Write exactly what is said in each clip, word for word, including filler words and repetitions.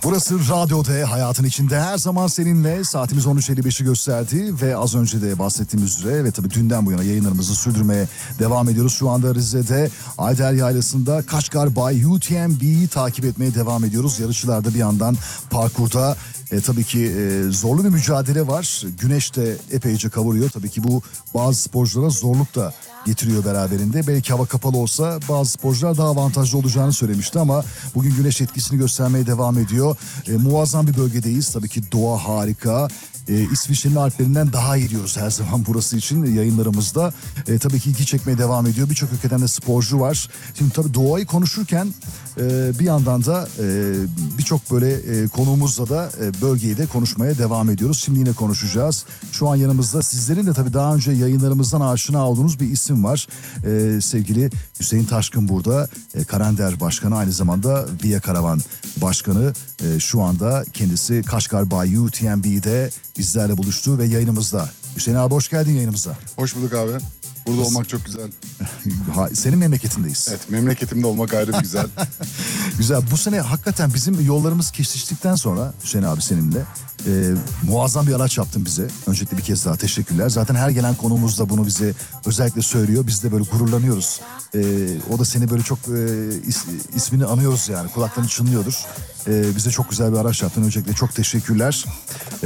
Burası Radyo D, hayatın içinde her zaman seninle. Saatimiz on üç elli beşi gösterdi ve az önce de bahsettiğimiz üzere ve tabii dünden bu yana yayınlarımızı sürdürmeye devam ediyoruz. Şu anda Rize'de Ayder Yaylası'nda Kaşgar Bay U T M B'yi takip etmeye devam ediyoruz. Yarışçılar da bir yandan parkurda. E, tabii ki e, zorlu bir mücadele var. Güneş de epeyce kavuruyor. Tabii ki bu bazı sporculara zorluk da getiriyor beraberinde. Belki hava kapalı olsa bazı sporcular daha avantajlı olacağını söylemişti ama bugün güneş etkisini göstermeye devam ediyor. E, muazzam bir bölgedeyiz. Tabii ki doğa harika. E, İsviçre'nin Alplerinden daha iyi diyoruz her zaman burası için yayınlarımızda. E, tabii ki ilgi çekmeye devam ediyor. Birçok ülkeden de sporcu var. Şimdi tabii doğayı konuşurken e, bir yandan da e, birçok böyle e, konuğumuzla da e, bölgeyi de konuşmaya devam ediyoruz. Şimdi yine konuşacağız. Şu an yanımızda sizlerin de tabii daha önce yayınlarımızdan aşina olduğunuz bir isim var. E, sevgili Hüseyin Taşkın burada. E, Karander Başkanı, aynı zamanda Via Karavan Başkanı. E, şu anda kendisi Kaşgar Bay U T M B'de bizlerle buluştu ve yayınımızda. Hüseyin abi hoş geldin yayınımıza. Hoş bulduk abi. Burada olmak çok güzel. Senin memleketindeyiz. Evet, memleketimde olmak ayrı bir güzel. Güzel. Bu sene hakikaten bizim yollarımız kesiştikten sonra Hüseyin abi seninle e, muazzam bir araç yaptın bize. Öncelikle bir kez daha teşekkürler. Zaten her gelen konuğumuz da bunu bize özellikle söylüyor. Biz de böyle gururlanıyoruz. E, o da seni böyle çok e, is, ismini anıyoruz yani. Kulaklarını çınlıyordur. E, bize çok güzel bir araç yaptın. Öncelikle çok teşekkürler. E,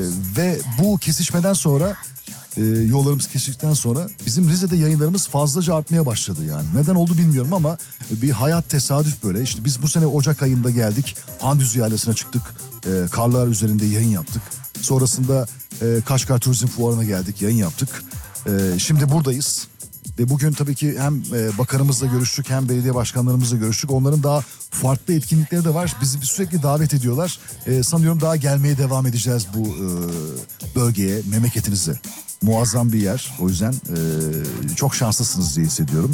ve bu kesişmeden sonra E, yollarımız kesiştikten sonra bizim Rize'de yayınlarımız fazlaca artmaya başladı yani. Neden oldu bilmiyorum ama bir hayat tesadüf böyle. İşte biz bu sene Ocak ayında geldik. Andüz Yaylası'na çıktık. E, karlar üzerinde yayın yaptık. Sonrasında e, Kaşgar Turizm Fuarı'na geldik, yayın yaptık. E, şimdi buradayız. Ve bugün tabii ki hem e, bakanımızla görüştük hem belediye başkanlarımızla görüştük. Onların daha farklı etkinlikleri de var. Bizi sürekli davet ediyorlar. E, sanıyorum daha gelmeye devam edeceğiz bu e, bölgeye, memleketinize. Muazzam bir yer. O yüzden e, çok şanslısınız diye hissediyorum.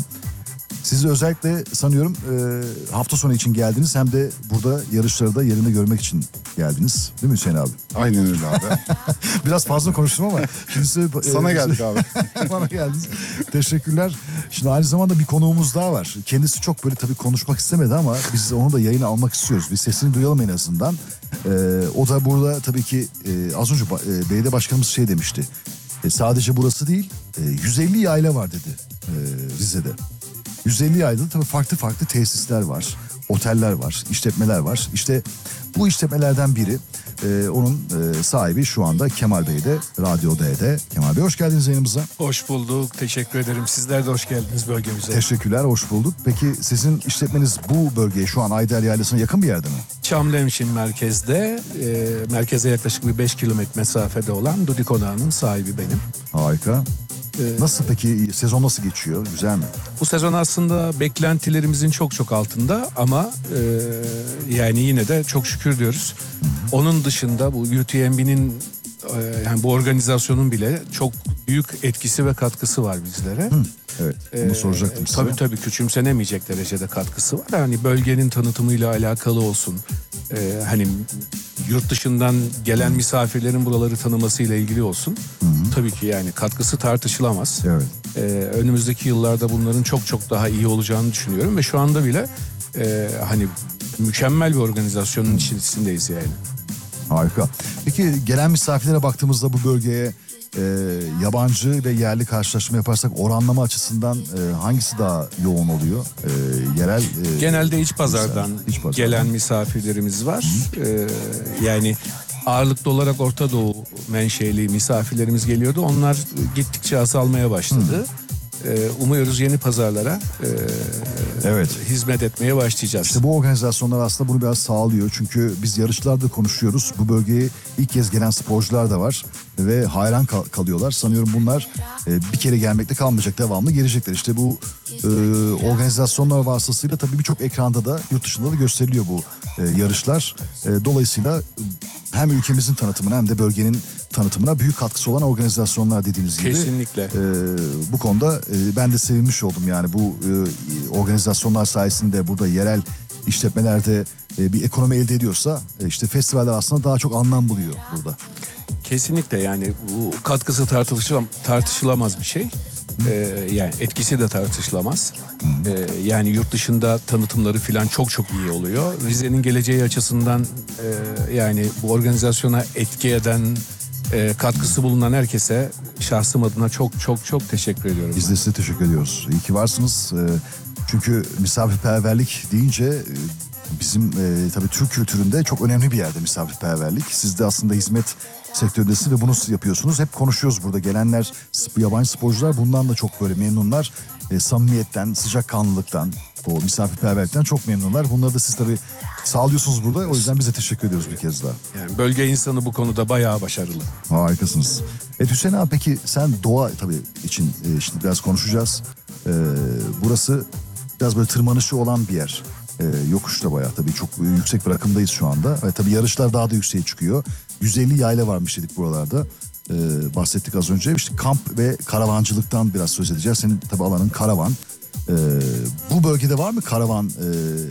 Siz özellikle sanıyorum e, hafta sonu için geldiniz. Hem de burada yarışları da yerinde görmek için geldiniz. Değil mi Hüseyin abi? Aynen öyle abi. Biraz fazla konuştum ama. Şimdi size, Sana e, geldik abi. Bana geldiniz. Teşekkürler. Şimdi aynı zamanda bir konuğumuz daha var. Kendisi çok böyle tabii konuşmak istemedi ama biz onu da yayına almak istiyoruz. Bir sesini duyalım en azından. E, o da burada tabii ki e, az önce e, belediye başkanımız şey demişti. E, sadece burası değil, e, yüz elli yayla var dedi e, Rize'de. yüz elli yaylada tabii farklı farklı tesisler var, oteller var, işletmeler var. İşte bu işletmelerden biri, e, onun e, sahibi şu anda Kemal Bey de Radyo D'de. Kemal Bey hoş geldiniz yayınımıza. Hoş bulduk, teşekkür ederim. Sizler de hoş geldiniz bölgemize. Teşekkürler, hoş bulduk. Peki sizin işletmeniz bu bölgeye, şu an Ayder Yaylası'na yakın bir yerde mi? Çamlıhemşin merkezde, e, merkeze yaklaşık bir beş kilometre mesafede olan Dudi Konağı'nın sahibi benim. Harika. Ee, Nasıl peki, sezon nasıl geçiyor? Güzel mi? Bu sezon aslında beklentilerimizin çok çok altında ama e, yani yine de çok şükür diyoruz. Onun dışında bu U T M B'nin e, yani bu organizasyonun bile çok büyük etkisi ve katkısı var bizlere. Hı, evet, bunu Ee, soracaktım size. Tabii tabii küçümsenemeyecek derecede katkısı var. Hani bölgenin tanıtımıyla alakalı olsun. Ee, hani yurt dışından gelen misafirlerin buraları tanımasıyla ilgili olsun. Hı hı. Tabii ki yani katkısı tartışılamaz. Evet. Ee, önümüzdeki yıllarda bunların çok çok daha iyi olacağını düşünüyorum ve şu anda bile e, hani mükemmel bir organizasyonun içindeyiz yani. Harika. Peki gelen misafirlere baktığımızda bu bölgeye e, yabancı ve yerli karşılaşma yaparsak oranlama açısından e, hangisi daha yoğun oluyor? E, yerel e, Genelde iç pazardan, misafir, iç pazardan gelen misafirlerimiz var. Ee, yani ağırlıklı olarak Orta Doğu menşeli misafirlerimiz geliyordu. Onlar gittikçe azalmaya başladı. Hı. Ee, umuyoruz yeni pazarlara e, evet. hizmet etmeye başlayacağız. İşte bu organizasyonlar aslında bunu biraz sağlıyor. Çünkü biz yarışlarda konuşuyoruz. Bu bölgeye ilk kez gelen sporcular da var. Ve hayran kal- kalıyorlar. Sanıyorum bunlar e, bir kere gelmekte kalmayacak. Devamlı gelecekler. İşte bu e, organizasyonlar vasıtasıyla tabii birçok ekranda da yurt dışında da gösteriliyor bu e, yarışlar. E, dolayısıyla hem ülkemizin tanıtımına hem de bölgenin tanıtımına büyük katkısı olan organizasyonlar dediğiniz gibi. Kesinlikle. E, bu konuda e, ben de sevinmiş oldum yani bu e, organizasyonlar sayesinde burada yerel işletmelerde e, bir ekonomi elde ediyorsa e, işte festivaller aslında daha çok anlam buluyor burada. Kesinlikle yani bu katkısı tartışılam, tartışılamaz bir şey. Ee, yani etkisi de tartışılamaz. Ee, yani yurt dışında tanıtımları falan çok çok iyi oluyor. Rize'nin geleceği açısından e, yani bu organizasyona etki eden, e, katkısı bulunan herkese şahsım adına çok çok çok teşekkür ediyorum. Biz de size teşekkür ediyoruz. İyi ki varsınız. Ee, çünkü misafirperverlik deyince e, bizim e, tabii Türk kültüründe çok önemli bir yerde misafirperverlik. Siz de aslında hizmet sektöründesiniz ve bunu siz yapıyorsunuz. Hep konuşuyoruz burada. Gelenler, yabancı sporcular bundan da çok böyle memnunlar. E, samimiyetten, sıcakkanlılıktan, o misafirperverlikten çok memnunlar. Bunları da siz tabii sağlıyorsunuz burada. O yüzden bize teşekkür ediyoruz bir kez daha. Yani bölge insanı bu konuda bayağı başarılı. Harikasınız. Evet Hüseyin abi, peki sen doğa tabii için e, şimdi biraz konuşacağız. E, burası biraz böyle tırmanışı olan bir yer. E, yokuş da bayağı tabii çok yüksek bir rakımdayız şu anda. Ve tabii yarışlar daha da yükseğe çıkıyor. yüz elli yayla varmış dedik buralarda. E, bahsettik az önce. İşte kamp ve karavancılıktan biraz söz edeceğiz. Senin tabii alanın karavan. E, bu bölgede var mı karavan e,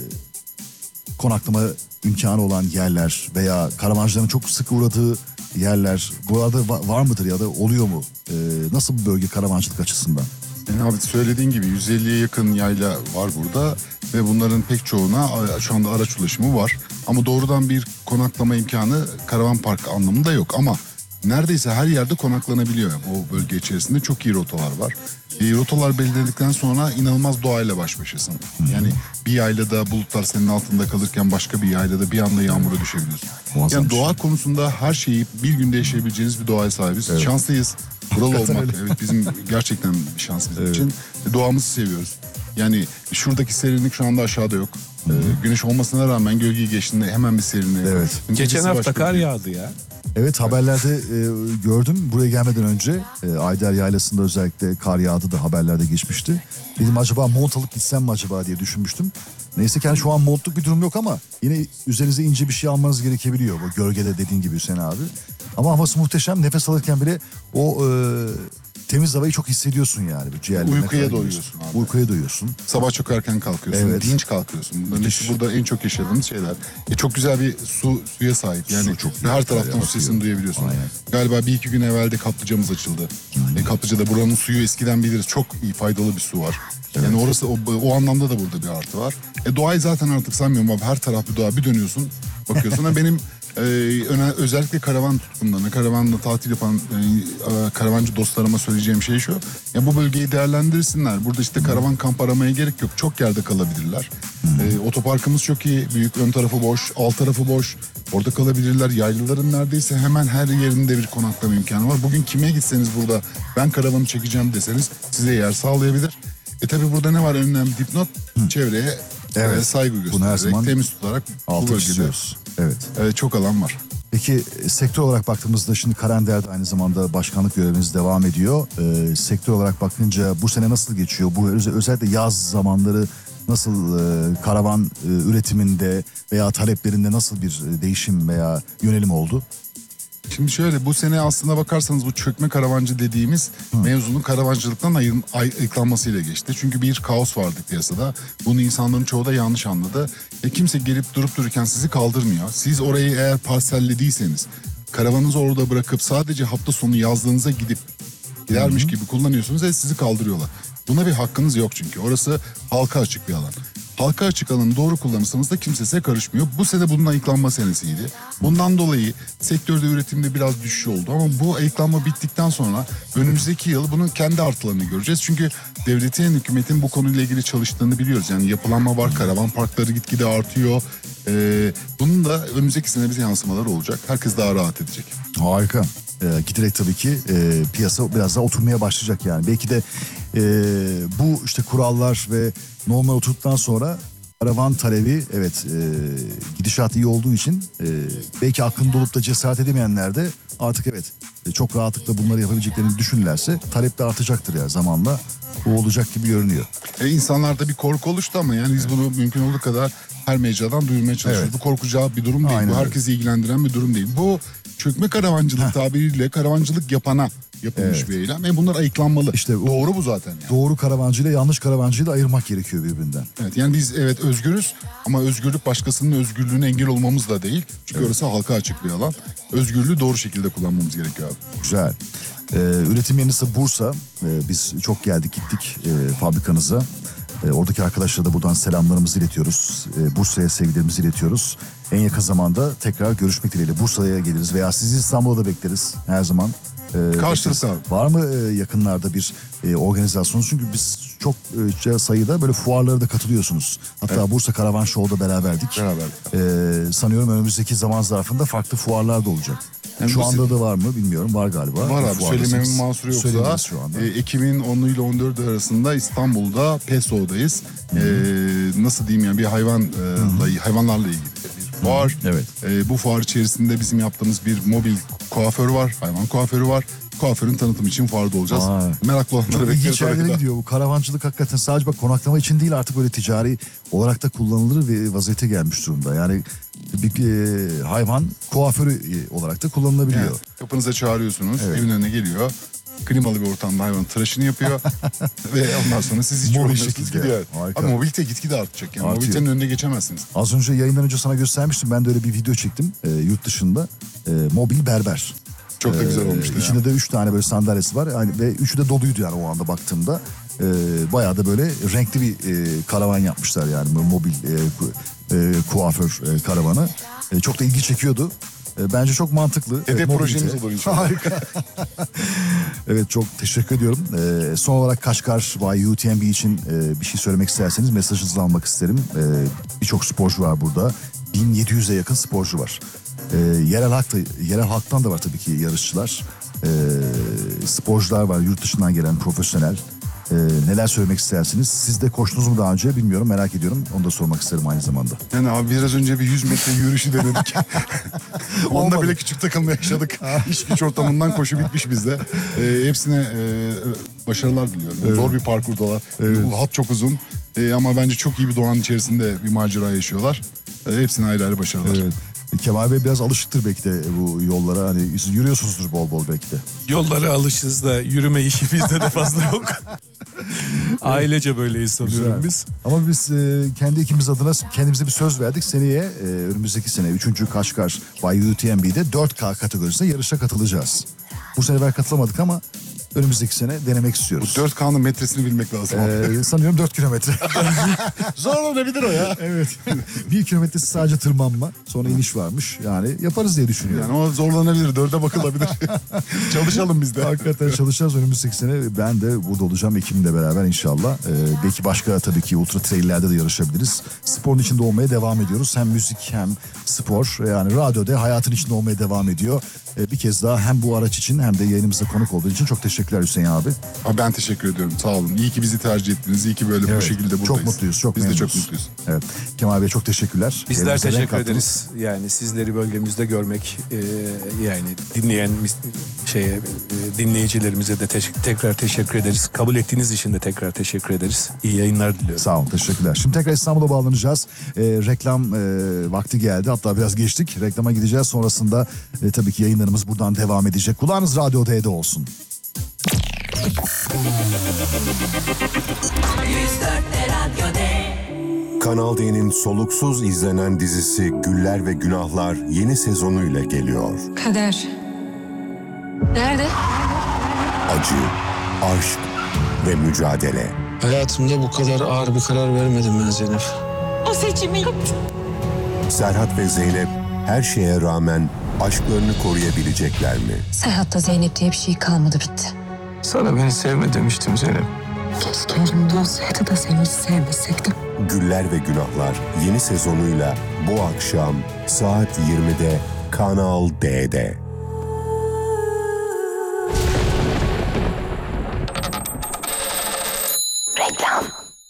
konaklama imkanı olan yerler veya karavancıların çok sık uğradığı yerler burada va- var mıdır ya da oluyor mu? E, nasıl bir bölge karavancılık açısından? Yani abi söylediğin gibi yüz elliye yakın yayla var burada ve bunların pek çoğuna şu anda araç ulaşımı var. Ama doğrudan bir konaklama imkanı karavan park anlamında yok ama neredeyse her yerde konaklanabiliyor. O bölge içerisinde çok iyi rotalar var. E, rotalar belirledikten sonra inanılmaz doğayla baş başasın. Yani bir yaylada bulutlar senin altında kalırken başka bir yaylada bir anda yağmura düşebiliyorsun. Muazzam Yani bir şey. doğa konusunda her şeyi bir günde yaşayabileceğiniz bir doğaya sahibiz. Evet. Şanslıyız. Buralı Hakikaten olmak öyle. evet bizim gerçekten bir şans bizim Evet. için. E, Doğamızı seviyoruz. Yani şuradaki serinlik şu anda aşağıda yok. E, güneş olmasına rağmen gölgeyi geçtiğinde hemen bir serinliğe. Evet. Çünkü Geçen gecesi hafta başka kar bir- yağdı ya. Evet, haberlerde e, gördüm buraya gelmeden önce e, Ayder Yaylası'nda özellikle kar yağdı da haberlerde geçmişti. Dedim acaba mont alıp gitsem mi acaba diye düşünmüştüm. Neyse ki hani şu an montluk bir durum yok ama yine üzerinize ince bir şey almanız gerekebiliyor. Bu gölgede dediğin gibi Hüseyin abi. Ama havası muhteşem, nefes alırken bile o e, temiz havayı çok hissediyorsun yani. Bu ciğerlerine Uykuya kadar doyuyorsun giriyorsun. abi. Uykuya doyuyorsun. Sabah çok erken kalkıyorsun, Evet. dinç kalkıyorsun. Bunların Müthiş. hepsi burada en çok yaşadığımız şeyler. E, çok güzel bir su suya sahip. Yani Su çok iyi. her taraftan Bayağı su sesini akıyor. duyabiliyorsun. Aynen. Galiba bir iki gün evvel de kaplıcamız açıldı. E, kaplıcada buranın suyu eskiden biliriz. Çok iyi, faydalı bir su var. Yani orası o, o anlamda da burada bir artı var. E, doğayı zaten artık sanmıyorum abi. Her taraf bir doğa. Bir dönüyorsun, bakıyorsun. Ha, benim e, öne, özellikle karavan tutkunlarına, karavanla tatil yapan e, karavancı dostlarıma söyleyeceğim şey şu. Ya bu bölgeyi değerlendirsinler. Burada işte karavan kamp aramaya gerek yok. Çok yerde kalabilirler. E, otoparkımız çok iyi. Büyük, ön tarafı boş, alt tarafı boş. Orada kalabilirler. Yaylıların neredeyse hemen her yerinde bir konaklama imkanı var. Bugün kime gitseniz burada ben karavanı çekeceğim deseniz size yer sağlayabilir. E tabi burada ne var en önemli dipnot? Çevreye Evet. e, saygı Bunu her göstererek, zaman temiz tutarak bu Altı bölgede çiziyoruz. Evet. e, çok alan var. Peki e, sektör olarak baktığımızda şimdi Karender'de aynı zamanda başkanlık göreviniz devam ediyor. Ee, sektör olarak bakınca bu sene nasıl geçiyor? Bu öz- özellikle yaz zamanları nasıl e, karavan e, üretiminde veya taleplerinde nasıl bir e, değişim veya yönelim oldu? Şimdi şöyle bu sene aslına bakarsanız bu çökme karavancı dediğimiz mevzunun karavancılıktan ayır, ay, ayıklanmasıyla geçti. Çünkü bir kaos vardı piyasada. Bunu insanların çoğu da yanlış anladı. E, kimse gelip durup dururken sizi kaldırmıyor. Siz orayı eğer parsellediyseniz karavanınızı orada bırakıp sadece hafta sonu yazlığınıza gidip gidermiş gibi kullanıyorsunuz ve sizi kaldırıyorlar. Buna bir hakkınız yok çünkü. Orası halka açık bir alan. Halka açık alanı doğru kullanırsanız da kimse size karışmıyor. Bu sene bunun ayıklanma senesiydi. Bundan dolayı sektörde üretimde biraz düşüş oldu. Ama bu ayıklanma bittikten sonra önümüzdeki yıl bunun kendi artılarını göreceğiz. Çünkü devletin, hükümetin bu konuyla ilgili çalıştığını biliyoruz. Yani yapılanma var, karavan parkları gitgide artıyor. Ee, bunun da önümüzdeki sene bize yansımaları olacak. Herkes daha rahat edecek. Harika. Ee, giderek tabii ki e, piyasa biraz daha oturmaya başlayacak yani. Belki de e, bu işte kurallar ve normal oturduktan sonra karavan talebi evet e, gidişat iyi olduğu için e, belki aklında olup da cesaret edemeyenler de artık evet e, çok rahatlıkla bunları yapabileceklerini düşünürlerse talep de artacaktır ya zamanla. Bu olacak gibi görünüyor. E, insanlarda bir korku oluştu ama yani biz bunu mümkün olduğu kadar her mecradan duyurmaya çalışıyoruz. Evet. Bu korkacağı bir durum değil. Aynen Bu öyle. herkesi ilgilendiren bir durum değil. Bu çökme karavancılık tabiriyle karavancılık yapana yapılmış Evet. bir eylem. E bunlar ayıklanmalı. İşte o- doğru bu zaten yani. Doğru karavancıyla yanlış karavancıyı da ayırmak gerekiyor birbirinden. Evet, yani biz evet özgürüz ama özgürlük başkasının özgürlüğüne engel olmamız da değil. Çünkü orası halka açık bir alan. Özgürlüğü doğru şekilde kullanmamız gerekiyor abi. Güzel. Ee, üretim yeriniz Bursa. Ee, biz çok geldik gittik e, fabrikanıza. E, oradaki arkadaşlara da buradan selamlarımızı iletiyoruz. E, Bursa'ya sevgilerimizi iletiyoruz. En yakın zamanda tekrar görüşmek dileğiyle Bursa'ya geliriz veya sizi İstanbul'da da bekleriz her zaman. E, Karşılıklı bekleriz. Var mı e, yakınlarda bir e, organizasyonunuz? Çünkü biz çok e, sayıda böyle fuarlara da katılıyorsunuz. Hatta evet. Bursa Karavan Show'da beraberdik. Beraber. E, sanıyorum önümüzdeki zaman zarfında farklı fuarlar da olacak. Yani şu anda da var mı bilmiyorum. Var galiba. Var abi. Söylememin mahsuru yoksa. Şu anda. E, Ekim'in onu ile on dördü arasında İstanbul'da Peso'dayız. E, nasıl diyeyim yani bir hayvan e, hayvanlarla ilgili bir fuar. Evet. E, bu fuar içerisinde bizim yaptığımız bir mobil kuaför var. Hayvan kuaförü var. Kuaförün tanıtımı için fuarda olacağız. Aa, meraklı olanlara bekleriz. İlginç yerlere gidiyor. Bu karavancılık hakikaten sadece bak konaklama için değil artık böyle ticari olarak da kullanılır ve vaziyete gelmiş durumda. Yani bir e, hayvan kuaförü e, olarak da kullanılabiliyor. Evet. Kapınıza çağırıyorsunuz. Evet. Evin önüne geliyor. Klimalı bir ortamda hayvanın tıraşını yapıyor. Ve ondan sonra siz hiç yorulmuyorsunuz gidiyor. Abi mobilite gitgide artacak. Yani. Mobilitenin önüne geçemezsiniz. Az önce yayından önce sana göstermiştim. Ben de öyle bir video çektim e, yurt dışında. E, mobil berber. Çok da güzel olmuştu. Ee, içinde ya. de üç tane böyle sandalyesi var yani ve üçü de doluydu yani o anda baktığımda. Ee, bayağı da böyle renkli bir e, karavan yapmışlar yani böyle mobil e, ku, e, kuaför e, karavanı. E, çok da ilgi çekiyordu. E, bence çok mantıklı. Hedef evet, projemiz olur inşallah. Harika. Evet çok teşekkür ediyorum. E, son olarak Kaşgar by U T M B için e, bir şey söylemek isterseniz mesajınızı almak isterim. E, Birçok sporcu var burada. bin yedi yüze yakın sporcu var. E, yerel, halk da, yerel halktan da var tabii ki yarışçılar. E, sporcular var yurt dışından gelen profesyonel. E, neler söylemek istersiniz? Siz de koştunuz mu daha önce bilmiyorum merak ediyorum. Onu da sormak isterim aynı zamanda. Yani abi biraz önce bir yüz metre yürüyüşü denedik. Onda bile küçük takılma yaşadık. İş güç ortamından koşu bitmiş bizde. E, hepsine e, başarılar diliyorum. Evet. Zor bir parkurdalar. Evet. Hat çok uzun. E, ama bence çok iyi bir doğanın içerisinde bir macera yaşıyorlar. E, hepsine ayrı ayrı başarılar. Evet. Kemal Bey biraz alışıktır belki de bu yollara. Hani siz yürüyorsunuzdur bol bol belki de. Yollara alışız da yürüme işi bizde de fazla yok. Ailece böyleyiz sanıyorum biz. Ama biz e, kendi ekibimiz adına kendimize bir söz verdik. Seneye e, önümüzdeki sene üçüncü Kaşgar by U T M B'de dört K kategorisinde yarışa katılacağız. Bu sefer katılamadık ama önümüzdeki sene denemek istiyoruz. Bu dört K'nın metresini bilmek lazım. Ee, sanıyorum dört kilometre. Zor olabilir o ya. Evet. Bir kilometresi sadece tırmanma. Sonra iniş varmış. Yani yaparız diye düşünüyorum. Yani o zorlanabilir. Dörde bakılabilir. Çalışalım biz de. Hakikaten çalışacağız önümüzdeki sene. Ben de burada olacağım ekibimle beraber inşallah. Ee, belki başka tabii ki ultra traillerde de yarışabiliriz. Sporun içinde olmaya devam ediyoruz. Hem müzik hem spor. Yani radyoda hayatın içinde olmaya devam ediyor. Ee, bir kez daha hem bu araç için hem de yayınımıza konuk olduğu için çok teşekkürler Hüseyin abi. Abi ben teşekkür ediyorum. Sağ olun. İyi ki bizi tercih ettiniz. İyi ki böyle evet, bu şekilde buradayız. Çok mutluyuz. Çok Biz memnunuz. de çok mutluyuz. Evet. Kemal Bey çok teşekkürler. Bizler Yerimize teşekkür ederiz. Yani sizleri bölgemizde görmek e, yani dinleyen şeye e, dinleyicilerimize de teş- tekrar teşekkür ederiz. Kabul ettiğiniz için de tekrar teşekkür ederiz. İyi yayınlar diliyorum. Sağ olun. Teşekkürler. Şimdi tekrar İstanbul'a bağlanacağız. E, reklam e, vakti geldi. Hatta biraz geçtik. Reklama gideceğiz. Sonrasında e, tabii ki yayınlarımız buradan devam edecek. Kulağınız Radyo D'de olsun. Kanal D'nin soluksuz izlenen dizisi Güller ve Günahlar yeni sezonuyla geliyor. Kader. Nerede? Acı, aşk ve mücadele. Hayatımda bu kadar ağır bir karar vermedim ben Zeynep. O seçimi yaptım. Serhat ve Zeynep her şeye rağmen aşklarını koruyabilecekler mi? Serhat'ta Zeynep diye bir şey kalmadı, bitti. Sana beni sevme demiştim Zeynep. Keşke elimde olsaydı da seni hiç sevmeseydim. Güller ve Günahlar yeni sezonuyla bu akşam saat yirmide Kanal D'de. Reklam.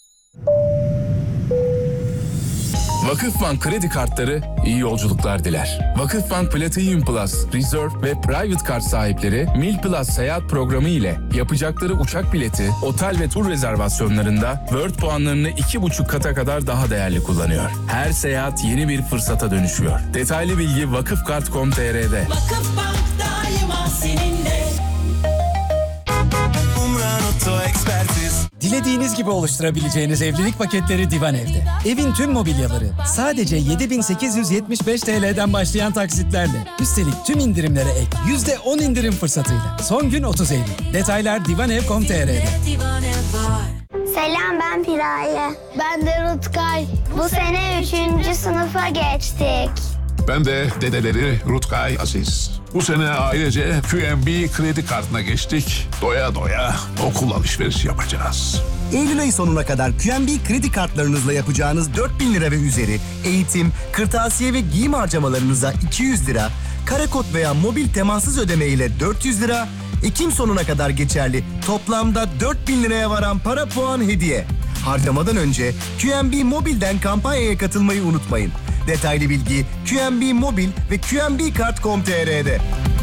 Vakıfbank kredi kartları iyi yolculuklar diler. Vakıfbank Platinum Plus, Reserve ve Private Card sahipleri Mil Plus seyahat programı ile yapacakları uçak bileti, otel ve tur rezervasyonlarında World puanlarını iki buçuk kata kadar daha değerli kullanıyor. Her seyahat yeni bir fırsata dönüşüyor. Detaylı bilgi vakıfkart nokta com nokta tr'de. Vakıfbank daima seninle. Umran Oto Ekspertiz. Dilediğiniz gibi oluşturabileceğiniz evlilik paketleri Divan Ev'de. Evin tüm mobilyaları sadece yedi bin sekiz yüz yetmiş beş T L'den başlayan taksitlerle. Üstelik tüm indirimlere ek yüzde on indirim fırsatıyla. Son gün otuz Eylül. Detaylar divanev nokta com nokta t r'de. Selam, ben Piraye. Ben de Rutkay. Bu sene üçüncü sınıfa geçtik. Ben de dedeleri Rutkay Aziz. Bu sene ailece Q M B kredi kartına geçtik. Doya doya okul alışverişi yapacağız. Eylül ayı sonuna kadar Q M B kredi kartlarınızla yapacağınız dört bin lira ve üzeri eğitim, kırtasiye ve giyim harcamalarınıza iki yüz lira, karakod veya mobil temassız ödeme ile dört yüz lira, Ekim sonuna kadar geçerli toplamda dört bin liraya varan para puan hediye. Harcamadan önce Q M B Mobil'den kampanyaya katılmayı unutmayın. Detaylı bilgi Q M B Mobil ve Q M B Kart nokta com nokta t r'de.